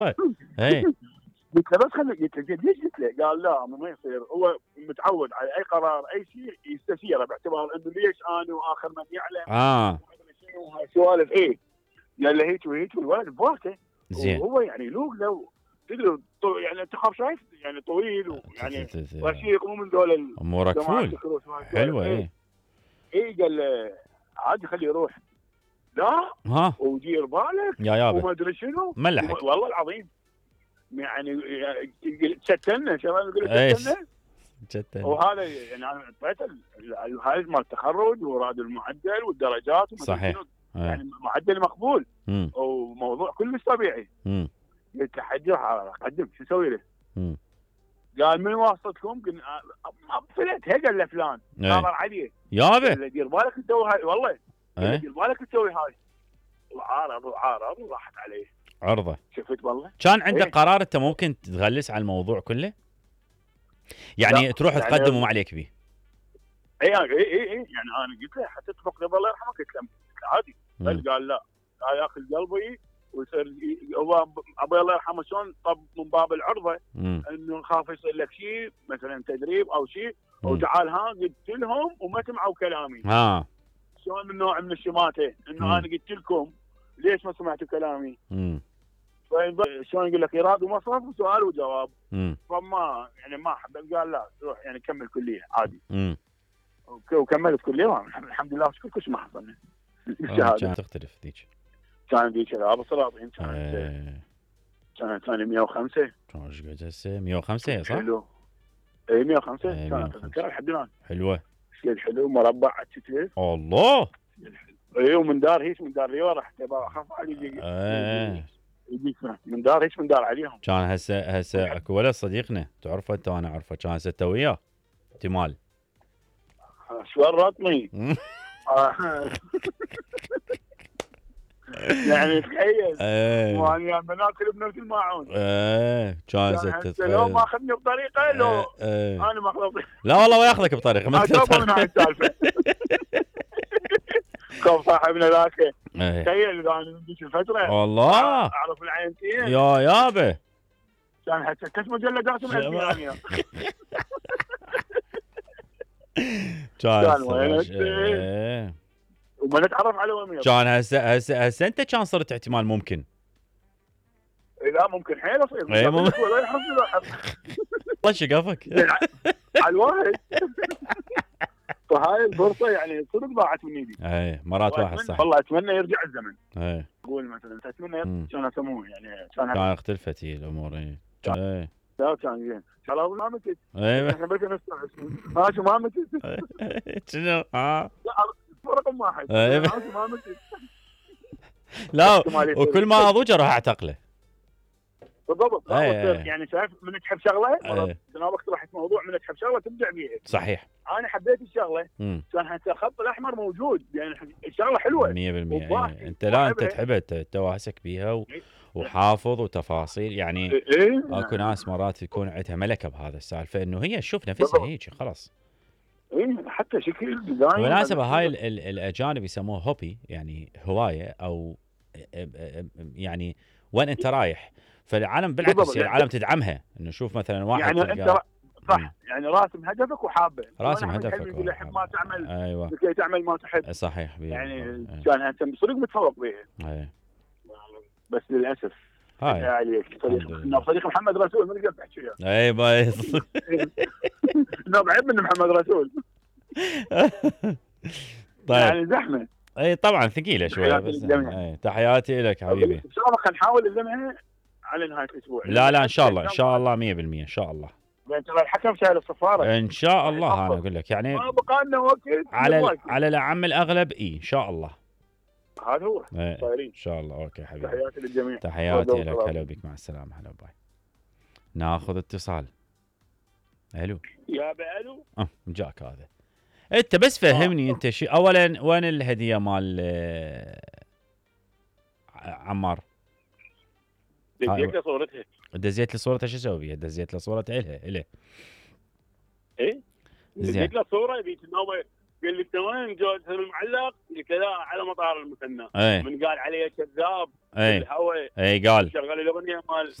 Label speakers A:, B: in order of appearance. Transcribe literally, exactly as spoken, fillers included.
A: اي
B: قلت له بس خلي قلت له ليش؟ قلت له قال لا ما يصير، هو متعود على اي قرار اي شيء يستشيره باعتبار انه ليش انا واخر من يعلم
A: اه
B: شنو هاي السوالف. ايه قال له هيك وهيك والولد بواته،
A: زين
B: وهو يعني لوق لو تدري يعني انت خاف شايف يعني طويل ويعني رشيق مو من ذول
A: امورك فول حلوه.
B: ايه ايه قال له عادي خليه يروح. لا
A: ها
B: ودير بالك
A: يا يابا
B: وما ادري شنو
A: ملحك
B: والله العظيم يعني شتلنا شباب يقول شتلنا. وهذا يعني انا اعطيته هاي مال التخرج وراد المعدل والدرجات
A: صحيح
B: يعني معدل مقبول
A: مم.
B: وموضوع كلش طبيعي.
A: امم
B: قلت له حجي اقدم شو اسوي له؟ قال من واسطتكم؟ قلنا فلت هي قال له فلان ناظر عليه
A: يابا
B: دير بالك تسوي هاي والله
A: ايه
B: دير بالك تسوي هاي. وعارض وعارض وراحت عليه
A: عرضه.
B: شفت والله
A: كان عندك
B: ايه؟
A: قرار انت ممكن تغلس على الموضوع كله يعني تروح يعني تقدم وما عليك به.
B: اي اي اي اي يعني انا قلت له حتى تفقد الله يرحمه قلت له عادي بس قال لا لا ياخذ قلبي ويصير هو ابوي الله يرحمه شلون طب من باب العرضه انه خاف يصير لك شيء مثلا تدريب او شيء وتعال ها قلت لهم وما سمعوا كلامي.
A: ها
B: شلون من نوع من الشماته انه انا قلت لكم ليش ما سمعتوا كلامي؟ امم شلون يقول لك ايراد ومصرف وسؤال وجواب. امم فما يعني ما حب قال لا روح يعني كمل كليه عادي. امم وكملت كليه الحمد لله شكر كل شيء ما حصلنا.
A: كانت تختلف ذيك
B: كان ذيك ابو سلاطين كانت كانت ثاني مية وخمسة.
A: كان ايش قد هسه مية وخمسة صح؟
B: حلو اي مية وخمسة كانت اذكرها لحد الان.
A: حلوه
B: شيء حلو مربع على الكتف
A: الله.
B: اي ومن دار هيك من دار ريوره حتى اخاف علي يجيك من دار هيك من دار عليهم.
A: كان هسه هسه اكو ولد صديقنا تعرفه انت وانا اعرفه كان هسه انت وياه احتمال
B: شو الرطمي يعني تخيل
A: ايه
B: وانا بناكل بنفس الماعون.
A: ايه كان هسه
B: لو ما اخذني بطريقه لو ايه. انا ما اخذ
A: لا والله وياخذك بطريقه ما
B: تفهم من هاي السالفه. كان صاحبنا ذاك تخيل انا من ذيك الفتره
A: والله
B: اعرف العينتين
A: يا يابا
B: كان حتى كاس مجلدات مهديانيه.
A: كان
B: وين وما نتعرف على وين
A: كان هسه هسه هسه انت كان صرت احتمال ممكن
B: لا ممكن حيل اصير
A: اي ممكن
B: ولا يحرص
A: والله شقفك
B: على الواحد. فهاي الفرصه يعني صدق ضاعت من ايدي.
A: اي مرات واحد صح
B: والله اتمنى يرجع الزمن.
A: اي
B: اقول مثلا اتمنى كان اسموه يعني كان
A: كان اختلفت هي الامور. اي
B: اي لا كان زين خلاص ما متت.
A: اي
B: احنا بس نستانس ماشي ما متت
A: شنو ها
B: رقم واحد
A: ماشي
B: ما متت.
A: لا وكل ما اضوج اروح اعتقله
B: بالضبط. يعني شايف من تحب شغله جنابك راح موضوع من تحب شغله تبدع بيها.
A: صحيح
B: انا حبيت الشغله كان حتى الخط الاحمر موجود يعني الشغله حلوه
A: مية بالمية. إيه. انت لا انت تحبها تواسك بيها و... وحافظ وتفاصيل يعني
B: إيه؟
A: اكو ناس مرات يكون عندها ملكه بهذا السالفه انه هي تشوف نفسها هيك خلاص.
B: اي حتى شكل ديزاين
A: بالمناسبه هاي ال ال الاجانب يسموه هوبي يعني هوايه او يعني وين انت رايح فالعالم بالعكس يعني العالم تدعمها انه شوف مثلا واحد
B: يعني انت صح م. يعني راسم هدفك وحابه
A: راسم هدفك
B: يقول يحب ما تعمل
A: ايوه
B: لكي تعمل ما تحب
A: صحيح
B: يعني كان انت صدق متفوق بها.
A: اي
B: بس للاسف
A: هاي
B: عليك صديق صديق محمد رسول من قبل تحكي وياه.
A: اي باي
B: نعم عيب من محمد رسول.
A: طيب
B: يعني زحمه.
A: اي طبعا ثقيله شويه بس اي تحياتي لك حبيبي.
B: ان شاء الله خلينا نحاول نلمها على نهايه الاسبوع.
A: لا لا ان شاء الله ان شاء الله مية بالمية ان شاء الله.
B: ترى الحكم شايل الصفاره
A: ان شاء الله. انا اقول لك يعني
B: ما بقى لنا وقت
A: على على العم الاغلب اي ان شاء الله.
B: هذا هو
A: طايرين ان شاء الله. اوكي حبيبي
B: تحياتي للجميع.
A: تحياتي لك هلا بك مع السلامه هلا باي. ناخذ اتصال. الو
B: يا بالو
A: اه جاك هذا انت بس فهمني آه. انت شي اولا وين الهديه مال عمار؟
B: دزيت له صورتها.
A: دزيت له صورتها شو اسوي بيها؟ دزيت له صورتها الها الها
B: ايه دزيت له صوره يبي تناوي قال لي انت وين جوز المعلق؟ قلت لا على مطار المثنى.
A: ايه
B: من قال عليه كذاب
A: ايه
B: بالهواء
A: ايه قال
B: شغل الاغنيه مال